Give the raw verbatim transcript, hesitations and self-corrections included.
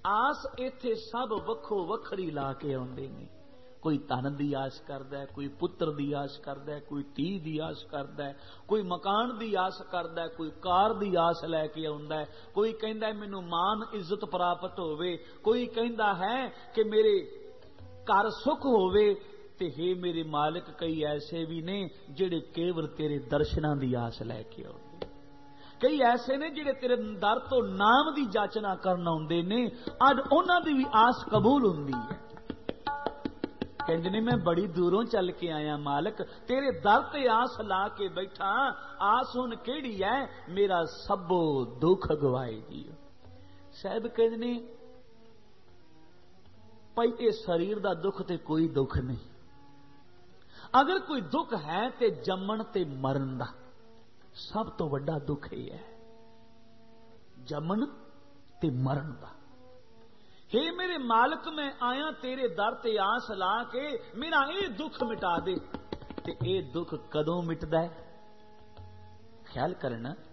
आस इत्थे सब वखो वखरी ला के आउंदे ने। कोई धन की आस करता है, कोई पुत्र की आस करता है, कोई धी की आस करता है, कोई मकान की आस करता है, कोई कार की आस लैके आउंदा है, कोई कहता है मैनू मान इज्जत प्राप्त होवे, कोई कहता है कि मेरे घर सुख होवे। ते हे मेरे मालिक कई ऐसे भी ने जिहड़े केवल तेरे दर्शनां की आस लैके आउंदे, कई ऐसे ने जिहड़े तेरे दर तो नाम की जाचना करन आउंदे ने। अज उन्हां दी भी आस कबूल हुंदी है। कहंदे ने मैं बड़ी दूरों चल के आया मालिक, तेरे दर ते आस ला के बैठा। आस हुण केड़ी है, मेरा सबो दुख गवाएगी। साहब कहंदे ने भाई ये शरीर का दुख ते कोई दुख नहीं, अगर कोई दुख है ते जम्मण ते मरण दा सब तो वड्डा दुख ही है, जमन ते मरण दा। हे मेरे मालिक मैं आया तेरे दर ते आस ला के, मेरा ये दुख मिटा दे। ते ये दुख कदों मिटदा है? ख्याल करना,